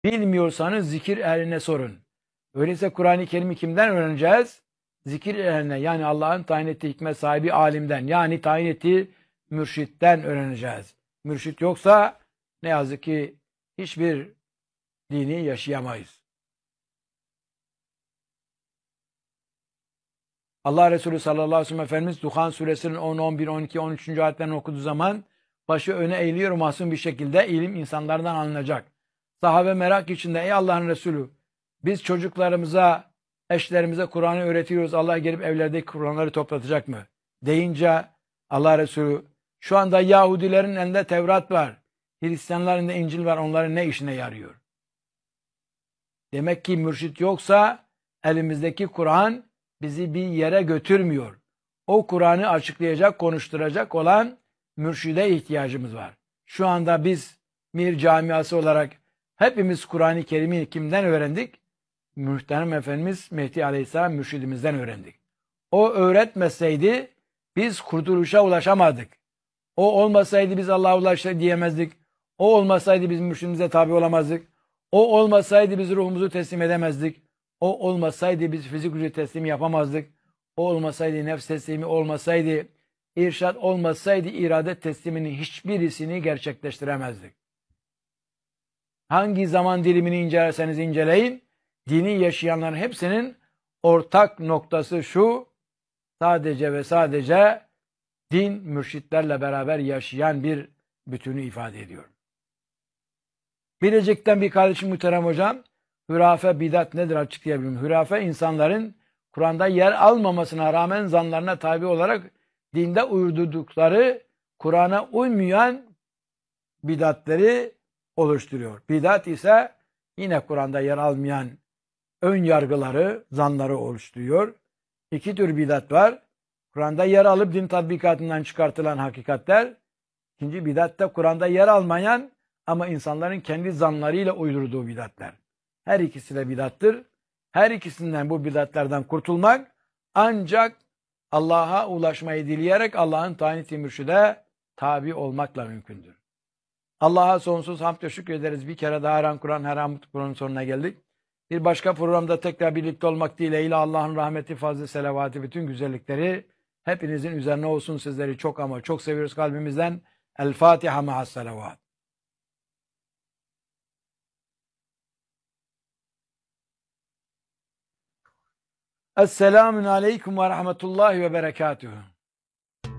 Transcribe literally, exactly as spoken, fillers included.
Bilmiyorsanız zikir ehline sorun. Öyleyse Kur'an-ı Kerim'i kimden öğreneceğiz? Zikir ehline, yani Allah'ın tayin ettiği hikmet sahibi alimden, yani tayin ettiği mürşitten öğreneceğiz. Mürşit yoksa ne yazık ki hiçbir dini yaşayamayız. Allah Resulü sallallahu aleyhi ve sellem Efendimiz Duhan suresinin on, on bir, on iki, on üçüncü ayetlerini okuduğu zaman başı öne eğiliyor masum bir şekilde, ilim insanlardan alınacak. Sahabe merak içinde, ey Allah'ın Resulü, biz çocuklarımıza, eşlerimize Kur'an'ı öğretiyoruz, Allah gelip evlerdeki Kur'anları toplatacak mı? Deyince Allah Resulü, şu anda Yahudilerin elinde Tevrat var, Hristiyanların elinde İncil var, onların ne işine yarıyor? Demek ki mürşit yoksa elimizdeki Kur'an bizi bir yere götürmüyor. O Kur'an'ı açıklayacak, konuşturacak olan mürşide ihtiyacımız var. Şu anda biz Mir camiası olarak hepimiz Kur'an-ı Kerim'i kimden öğrendik? Muhterem Efendimiz Mehdi Aleyhisselam mürşidimizden öğrendik. O öğretmeseydi biz kurtuluşa ulaşamadık. O olmasaydı biz Allah'a ulaştık diyemezdik. O olmasaydı biz mürşidimize tabi olamazdık. O olmasaydı biz ruhumuzu teslim edemezdik. O olmasaydı biz fizik gücü teslim yapamazdık. O olmasaydı nefs teslimi olmasaydı, irşad olmasaydı irade tesliminin hiçbirisini gerçekleştiremezdik. Hangi zaman dilimini incelerseniz inceleyin, dini yaşayanların hepsinin ortak noktası şu: sadece ve sadece din mürşitlerle beraber yaşayan bir bütünü ifade ediyor. Bilecik'ten bir kardeşim muhterem hocam, hürafe bidat nedir açıklayabilirim. Hürafe insanların Kur'an'da yer almamasına rağmen zanlarına tabi olarak dinde uydurdukları Kur'an'a uymayan bidatleri oluşturuyor. Bidat ise yine Kur'an'da yer almayan ön yargıları, zanları oluşturuyor. İki tür bidat var. Kur'an'da yer alıp din tatbikatından çıkartılan hakikatler. İkinci bidat da Kur'an'da yer almayan ama insanların kendi zanlarıyla uydurduğu bidatler. Her ikisi de bidattır. Her ikisinden, bu bidatlardan kurtulmak ancak Allah'a ulaşmayı dileyerek Allah'ın tayin ettiği mürşide tabi olmakla mümkündür. Allah'a sonsuz hamd ve şükür ederiz. Bir kere daha Her Kur'an, Her An Kur'an'ın sonuna geldik. Bir başka programda tekrar birlikte olmak dileğiyle Allah'ın rahmeti, fazlı, selavatı, bütün güzellikleri hepinizin üzerine olsun. Sizleri çok ama çok seviyoruz kalbimizden. El Fatiha ma'as selavat. Esselamun aleyküm ve rahmetullahi ve berekatuhu.